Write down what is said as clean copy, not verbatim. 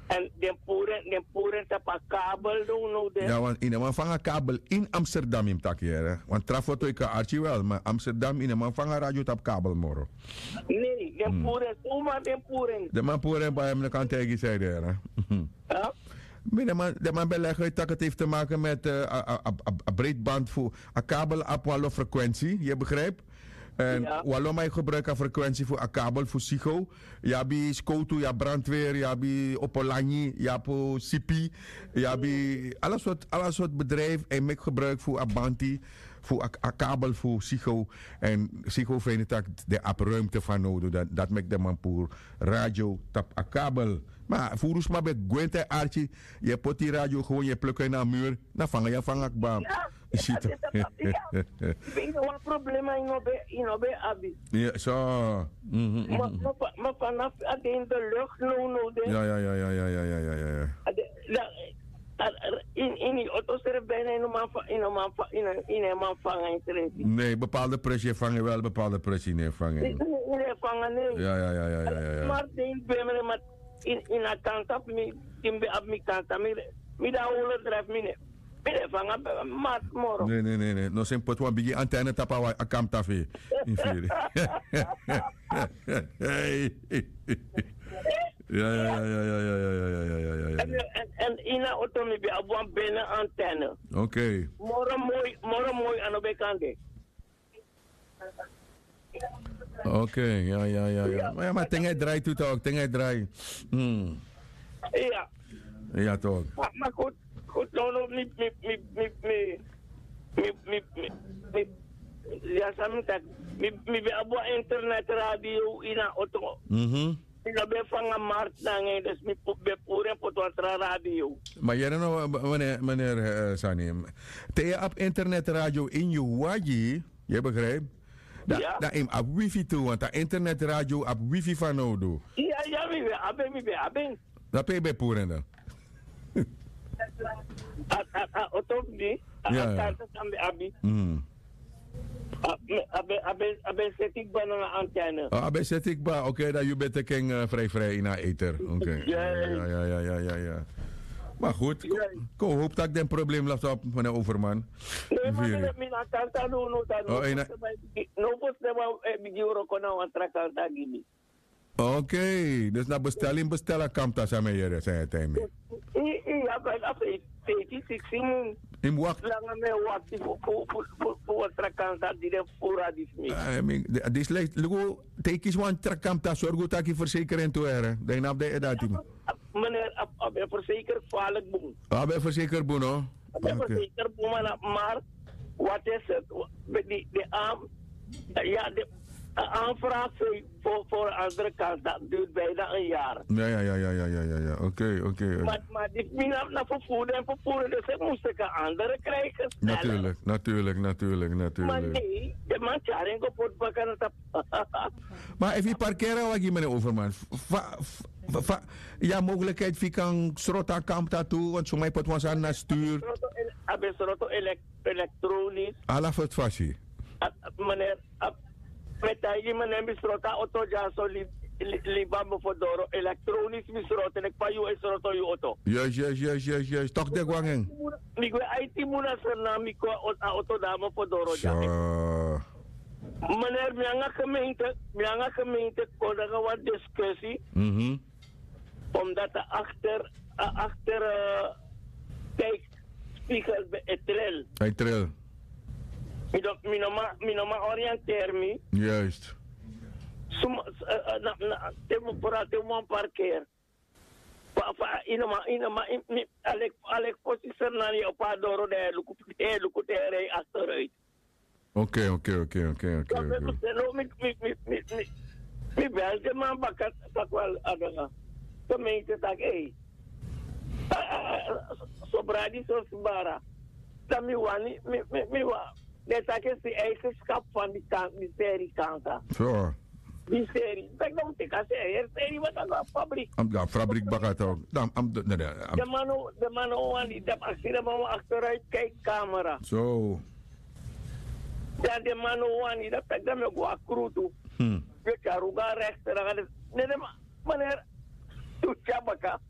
En de poeren tapa kabel doen nou de. Ja, want in een vangen kabel in Amsterdam in takiere. Want trafoto ik archie wel, maar Amsterdam in een vangen radio tap kabel moro. Nee, de poeren, zomaar de poeren. De man poeren bij hem kan tegen zeggen. Ja? De man beleggen dat het heeft te maken met een breedband voor een kabel op alle frequentie, je begrijpt? En waarom mij gebruiken frequentie voor een kabel voor Sigo? Je hebt Skoto, je hebt brandweer, je hebt Opolani, je hebt Sipi, je hebt alles soort bedrijf en ik gebruik voor een bandy, voor een kabel voor Sigo. En Sigo vindt dat de app ruimte van nodig, dat maakt de man voor radio tap een kabel. Maar voor ons maar bij Gwente Archie, je pot die radio gewoon, je plukken naar een muur, dan vang ik bam. Ik weet nog wat problemen in obe abi. Ja, zo. Maar vanaf in de lucht no. Ja. In die auto's er bijna in een man vangen in. Nee, bepaalde pressie vangen wel, bepaalde pressie niet vangen. Nee, vangen nee. Ja. Maar in een kant op me, in mijn kant op me, mi da holen drijf me niet. Mire vangen maar moro. Nee. No sem pot wan bigi antenne tapa wa akam tafe. In fere. Ja. En in een auto mi be abwan binnen antenne. Oké. Moro mooi aan de bekante. Oké, ja. Maar ting hij draait toe toch, ting hij draait. Ja. Ja toch. Maar goed, no, ja, samtak, mi be abo internet radio in een auto. Mi be vangen markt dan, dus mi be pure potwatra radio. Maar jij nou, meneer Sani, te je op internet radio in je waji, je begrijpt? Dat is op wifi toe, want dat internetradio op wifi van nodig. Ja, mi be aben. Dat ben je bij poeren dan? Auto die, abi. Abe setik ba na antenne. Abe setik ba, oké, dat je bent king vrij in haar ether. Oké. Ja. Maar goed, ik hoop dat ik een probleem laat op, meneer Overman. Nee, maar ik kan dat doen. Oké, dus na bestellen kan dat zijn hier, zei het hem. Ja, maar 86 in wacht. Lange me wacht voor trakanta die de fora dismi. Dit lijkt, lugo, tekens one trakanta, zorg dat je verzekering toe er. Dan heb je dat niet. Meneer, abe verzekerd vaarlijk boem. Abe verzekerd boem, hoor. Abe verzekerd boem, maar wat is het? De arm, ja, de aanvraag voor de andere kant, dat duurt bijna een jaar. Ja. Oké. Maar die mina naar vervoeren, dus ik moest een andere krijgen. Natuurlijk. Maar nee, de man charing op het bakken. Maar even parkeren wat je meneer Overman. Ja, mogelijkheid wie kan strota kamp daartoe, want zo mij pot was aan naar stuur. Abe sroto elektronisch. Alla voor het fascie. Meneer, met die meneer misrota auto jaso libam voor doro elektronisch misrota ik pa je sroto je auto. Juist. Toch de gwangen. Migwe IT muna serna miko auto dame voor doro ja. Meneer, mianga gemeente kon er wat discussie. Omdat er achter kijk spiegel bij het tril. Minoma oriënteer me. Juist. Te man parkeer. Alek positie naar je op haar door de lukutere achteruit. Oké. Mi bel de man bakat wel adanga. Gemeente tak sobradi sosbara. Dan mi wa. Dat is de eigenschap van die serie kanta. Zo. Die serie. Ik denk dat ik serie wat aan fabriek. Ja, fabriek bakat ook. De man die dat achteruit kijkcamera. Zo. Ja, de man die dat ik dan ook akrutu. Je charuga rechter. Nee, meneer. Tu chabaka.